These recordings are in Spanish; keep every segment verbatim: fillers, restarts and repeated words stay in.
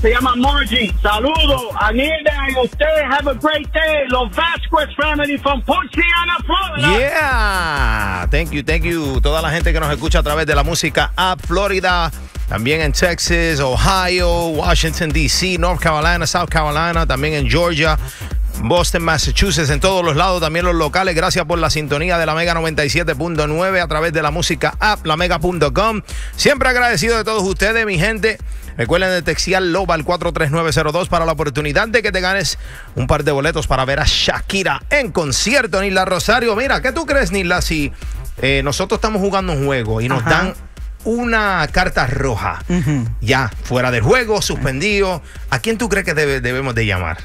se llama Margie. Saludos, Anilda, y ustedes have a great day. Los Vasquez family from Poinciana, Florida. Yeah, thank you, thank you. Toda la gente que nos escucha a través de la música app, Florida, también en Texas, Ohio, Washington, D C, North Carolina, South Carolina, también en Georgia, Boston, Massachusetts, en todos los lados, también los locales. Gracias por la sintonía de la Mega noventa y siete punto nueve a través de la música app, la mega punto com. Siempre agradecido de todos ustedes, mi gente. Recuerden de textear Loba al cuatro tres nueve cero dos para la oportunidad de que te ganes un par de boletos para ver a Shakira en concierto. Nilda Rosario, mira, ¿qué tú crees, Nilda, si eh, nosotros estamos jugando un juego y nos Ajá. dan una carta roja, uh-huh. ya fuera del juego, suspendido? ¿A quién tú crees que debe, debemos de llamar?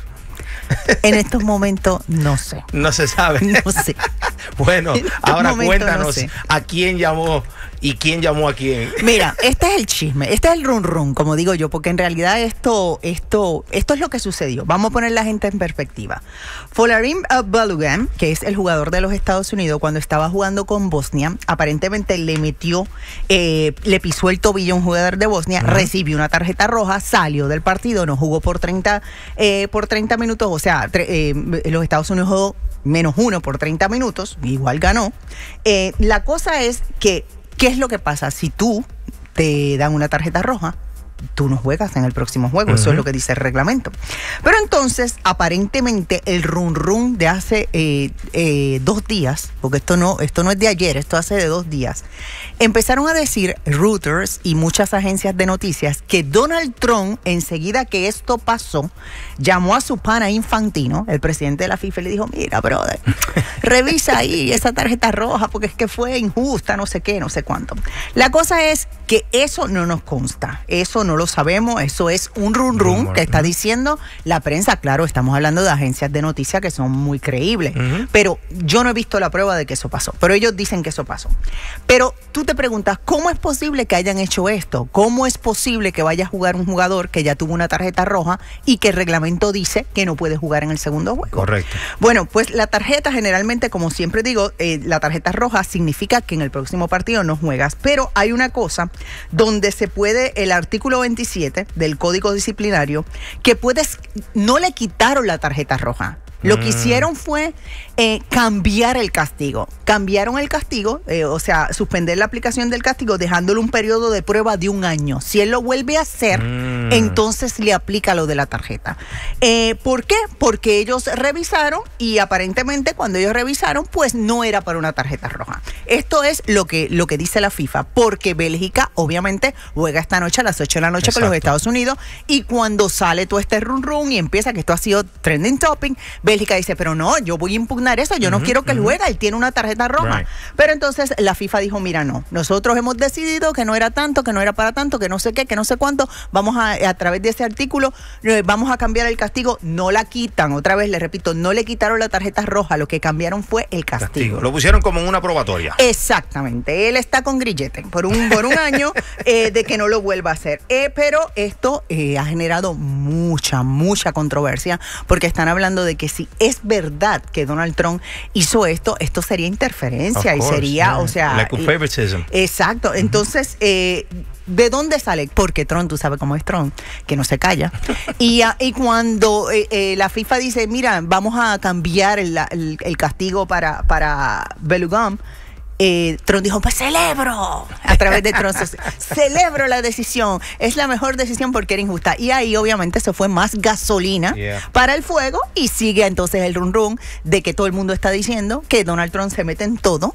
En estos momentos no sé. No se sabe. No sé. Bueno, ahora cuéntanos no sé. a quién llamó y quién llamó a quién. Mira, este es el chisme, este es el run run, como digo yo, porque en realidad esto, esto, esto es lo que sucedió. Vamos a poner la gente en perspectiva. Folarin Balogun, que es el jugador de los Estados Unidos, cuando estaba jugando con Bosnia, aparentemente le metió, eh, le pisó el tobillo a un jugador de Bosnia, uh-huh. recibió una tarjeta roja, salió del partido, no jugó por treinta, eh, por treinta minutos, o sea, tre- eh, los Estados Unidos jugó menos uno por treinta minutos, igual ganó. Eh, la cosa es que, ¿qué es lo que pasa? Si tú te dan una tarjeta roja, tú no juegas en el próximo juego. Uh-huh. Eso es lo que dice el reglamento. Pero entonces, aparentemente, el run run de hace eh, eh, dos días, porque esto no, esto no es de ayer, esto hace de dos días, empezaron a decir Reuters y muchas agencias de noticias que Donald Trump, enseguida que esto pasó, llamó a su pana Infantino, el presidente de la FIFA, y le dijo, mira, brother, revisa ahí esa tarjeta roja porque es que fue injusta, no sé qué, no sé cuánto. La cosa es que eso no nos consta, eso no lo sabemos, eso es un run run que está diciendo la prensa. Claro, estamos hablando de agencias de noticias que son muy creíbles, uh-huh. pero yo no he visto la prueba de que eso pasó, pero ellos dicen que eso pasó. Pero tú te preguntas, ¿cómo es posible que hayan hecho esto? ¿Cómo es posible que vaya a jugar un jugador que ya tuvo una tarjeta roja y que el reglamento dice que no puede jugar en el segundo juego? Correcto. Bueno, pues la tarjeta generalmente, como siempre digo, eh, la tarjeta roja significa que en el próximo partido no juegas, pero hay una cosa donde se puede, el artículo veintisiete del Código Disciplinario, que puedes, no le quitaron la tarjeta roja. Lo que hicieron fue eh, cambiar el castigo. Cambiaron el castigo, eh, o sea, suspender la aplicación del castigo, dejándole un periodo de prueba de un año. Si él lo vuelve a hacer, mm. entonces le aplica lo de la tarjeta. Eh, ¿Por qué? Porque ellos revisaron y aparentemente cuando ellos revisaron, pues no era para una tarjeta roja. Esto es lo que, lo que dice la FIFA, porque Bélgica obviamente juega esta noche a las ocho de la noche Exacto. con los Estados Unidos, y cuando sale todo este run run y empieza, que esto ha sido trending topic, Bélgica dice, pero no, yo voy a impugnar eso, yo uh-huh, no quiero que uh-huh. él juegue, él tiene una tarjeta roja. Right. Pero entonces la FIFA dijo, mira, no, nosotros hemos decidido que no era tanto, que no era para tanto, que no sé qué, que no sé cuánto, vamos a, a través de ese artículo, eh, vamos a cambiar el castigo, no la quitan, otra vez le repito, no le quitaron la tarjeta roja, lo que cambiaron fue el castigo. castigo. Lo pusieron como en una probatoria. Exactamente, él está con grillete por un, por un año eh, de que no lo vuelva a hacer. Eh, pero esto eh, ha generado mucha, mucha controversia, porque están hablando de que si es verdad que Donald Trump hizo esto, esto sería interferencia y sería, yeah. o sea... Like a favoritism. Exacto. Entonces, eh, ¿de dónde sale? Porque Trump, tú sabes cómo es Trump, que no se calla. y, y cuando eh, eh, la FIFA dice, mira, vamos a cambiar el, el, el castigo para, para Balogun, Eh, Trump dijo, pues celebro, a través de Trump, celebro la decisión, es la mejor decisión porque era injusta. Y ahí obviamente se fue más gasolina yeah. para el fuego, y sigue entonces el run run de que todo el mundo está diciendo que Donald Trump se mete en todo,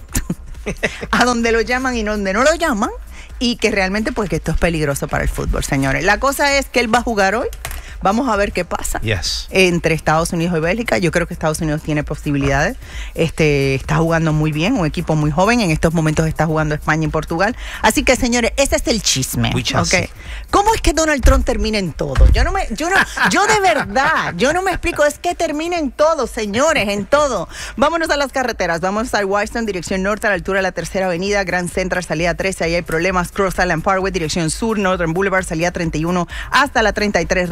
a donde lo llaman y donde no lo llaman, y que realmente pues que esto es peligroso para el fútbol, señores. La cosa es que él va a jugar hoy. Vamos a ver qué pasa yes. entre Estados Unidos y Bélgica. Yo creo que Estados Unidos tiene posibilidades. Este, está jugando muy bien, un equipo muy joven. En estos momentos está jugando España y Portugal. Así que, señores, ese es el chisme. Okay. ¿Cómo es que Donald Trump termina en todo? Yo no me, yo no, yo de verdad, yo no me explico. Es que termina en todo, señores, en todo. Vámonos a las carreteras. Vamos a Washington, dirección norte, a la altura de la Tercera Avenida, Grand Central, salida trece. Ahí hay problemas. Cross Island Parkway, dirección sur, Northern Boulevard, salida treinta y uno hasta la treinta y tres, retraso. El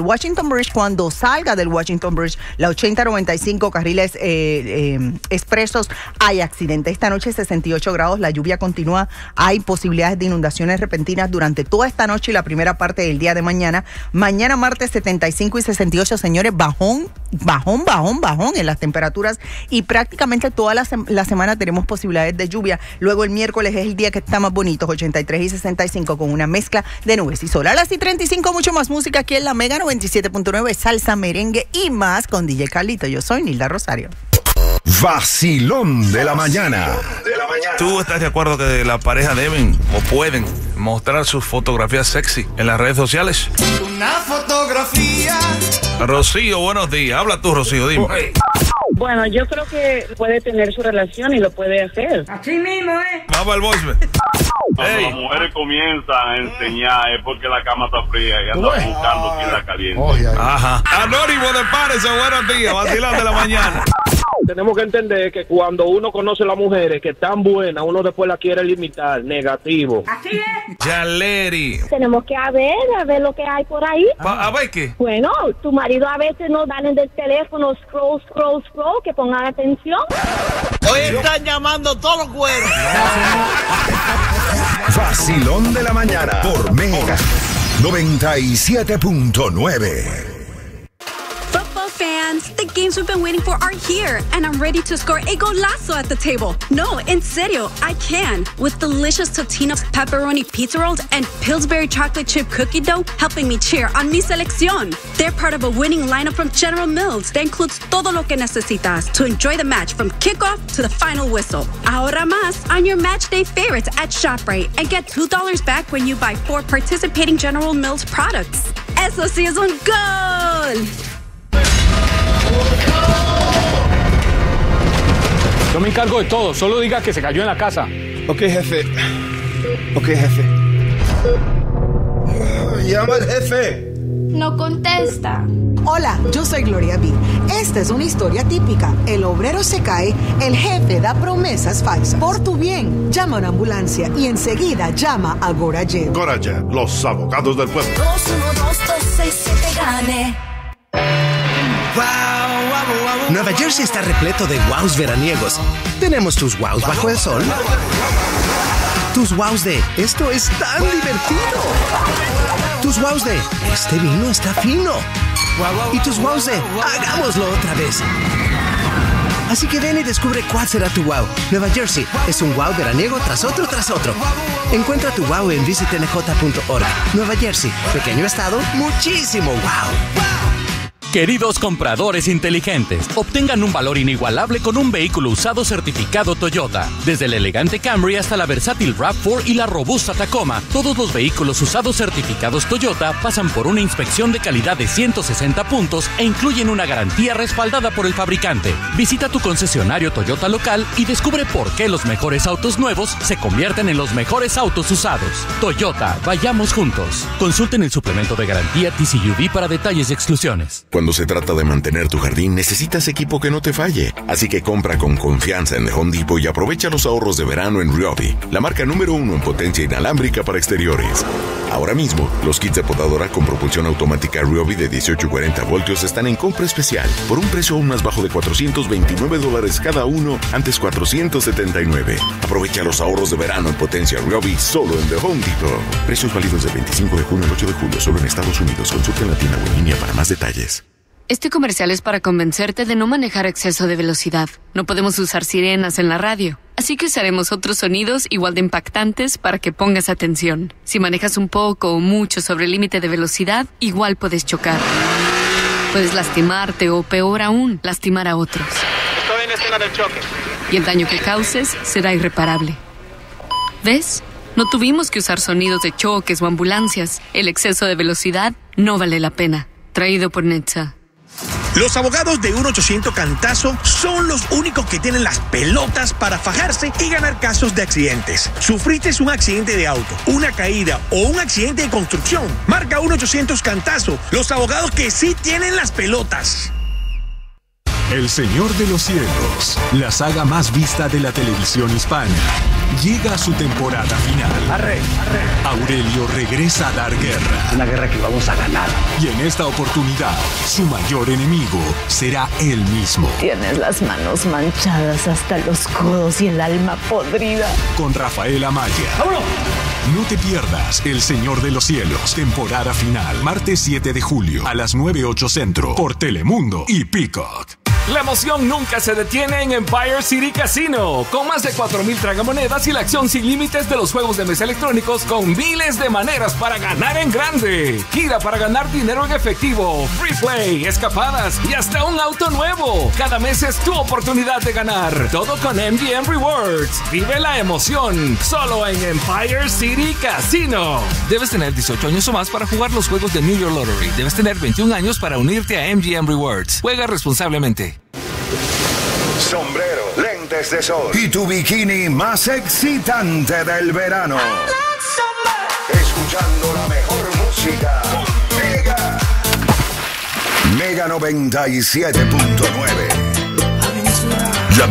el Washington Bridge, cuando salga del Washington Bridge, la ochenta noventa y cinco, carriles eh, eh, expresos, hay accidentes. Esta noche sesenta y ocho grados, la lluvia continúa, hay posibilidades de inundaciones repentinas durante toda esta noche y la primera parte del día de mañana. Mañana martes setenta y cinco y sesenta y ocho, señores, bajón, bajón, bajón, bajón en las temperaturas y prácticamente toda la, sem- la semana tenemos posibilidades de lluvia. Luego el miércoles es el día que está más bonito, ochenta y tres y sesenta y cinco, con una mezcla de nubes y sol. A las y treinta y cinco, mucho más música aquí en la Mega noventa y siete punto nueve, salsa, merengue y más con D J Carlito. Yo soy Nilda Rosario. Vacilón de la mañana. ¿Tú estás de acuerdo que la pareja deben o pueden mostrar sus fotografías sexy en las redes sociales? Una fotografía. Rocío, buenos días. Habla tú, Rocío, dime. Bueno, yo creo que puede tener su relación y lo puede hacer. Así mismo, ¿eh? Vamos al voice. Cuando las mujeres comienzan a enseñar es porque la cama está fría y andan buscando quien la caliente. Ajá. Anónimo de Pares, buenos días. Vacilón de la mañana. Tenemos que entender que cuando uno conoce a las mujeres que están buenas, uno después la quiere limitar, negativo. Así es. Yaleri. Tenemos que a ver, a ver lo que hay por ahí. ¿A ver qué? Bueno, tu marido a veces no dan en el teléfono, scroll, scroll, scroll, que pongan atención. Hoy están llamando todos los cueros. Vacilón de la mañana por Mega noventa y siete punto nueve. Football fans, the games we've been waiting for are here, and I'm ready to score a golazo at the table. No, en serio, I can. With delicious Totino's pepperoni pizza rolls and Pillsbury chocolate chip cookie dough helping me cheer on mi selección. They're part of a winning lineup from General Mills that includes todo lo que necesitas to enjoy the match from kickoff to the final whistle. Ahorra más on your match day favorites at ShopRite and get two dollars back when you buy four participating General Mills products. Eso sí es un gol! Yo me encargo de todo, solo diga que se cayó en la casa. Ok, jefe. Ok, jefe. Llama al jefe. No contesta. Hola, yo soy Gloria B. Esta es una historia típica. El obrero se cae, el jefe da promesas falsas. Por tu bien, llama a una ambulancia y enseguida llama a Gorajet. Gorajet, los abogados del pueblo. dos uno dos dos seis siete gane. Nueva Jersey está repleto de wows veraniegos. Tenemos tus wows bajo el sol, tus wows de esto es tan divertido, tus wows de este vino está fino y tus wows de hagámoslo otra vez. Así que ven y descubre cuál será tu wow. Nueva Jersey es un wow veraniego tras otro tras otro. Encuentra tu wow en visit n j punto org. Nueva Jersey, pequeño estado, muchísimo wow. Queridos compradores inteligentes, obtengan un valor inigualable con un vehículo usado certificado Toyota. Desde el elegante Camry hasta la versátil RAV cuatro y la robusta Tacoma, todos los vehículos usados certificados Toyota pasan por una inspección de calidad de ciento sesenta puntos e incluyen una garantía respaldada por el fabricante. Visita tu concesionario Toyota local y descubre por qué los mejores autos nuevos se convierten en los mejores autos usados. Toyota, vayamos juntos. Consulten el suplemento de garantía T C U V para detalles y exclusiones. Cuando se trata de mantener tu jardín, necesitas equipo que no te falle. Así que compra con confianza en The Home Depot y aprovecha los ahorros de verano en Ryobi, la marca número uno en potencia inalámbrica para exteriores. Ahora mismo, los kits de podadora con propulsión automática Ryobi de dieciocho y cuarenta voltios están en compra especial por un precio aún más bajo de cuatrocientos veintinueve dólares cada uno, antes cuatrocientos setenta y nueve. Aprovecha los ahorros de verano en potencia Ryobi solo en The Home Depot. Precios válidos del veinticinco de junio al ocho de julio solo en Estados Unidos. Consulta en la tienda o en línea para más detalles. Este comercial es para convencerte de no manejar a exceso de velocidad. No podemos usar sirenas en la radio, así que usaremos otros sonidos igual de impactantes para que pongas atención. Si manejas un poco o mucho sobre el límite de velocidad, igual puedes chocar. Puedes lastimarte o, peor aún, lastimar a otros. Estoy en escena del choque. Y el daño que causes será irreparable. ¿Ves? No tuvimos que usar sonidos de choques o ambulancias. El exceso de velocidad no vale la pena. Traído por Netza. Los abogados de uno ochocientos Cantazo son los únicos que tienen las pelotas para fajarse y ganar casos de accidentes. ¿Sufriste un accidente de auto, una caída o un accidente de construcción? Marca uno ochocientos Cantazo, los abogados que sí tienen las pelotas. El Señor de los Cielos, la saga más vista de la televisión hispana, llega a su temporada final. Arre, arre. Aurelio regresa a dar guerra. Una guerra que vamos a ganar. Y en esta oportunidad, su mayor enemigo será él mismo. Tienes las manos manchadas hasta los codos y el alma podrida. Con Rafael Amaya. ¡Vámonos! No te pierdas El Señor de los Cielos, temporada final, martes siete de julio a las nueve ocho Centro, por Telemundo y Peacock. La emoción nunca se detiene en Empire City Casino, con más de cuatro mil tragamonedas y la acción sin límites de los juegos de mesa electrónicos con miles de maneras para ganar en grande. Gira para ganar dinero en efectivo, free play, escapadas y hasta un auto nuevo. Cada mes es tu oportunidad de ganar. Todo con M G M Rewards. Vive la emoción, solo en Empire City Casino. Debes tener dieciocho años o más para jugar los juegos de New York Lottery. Debes tener veintiún años para unirte a M G M Rewards. Juega responsablemente. Sombrero, lentes de sol y tu bikini más excitante del verano. Escuchando la mejor música. Mega. Mega noventa y siete punto nueve.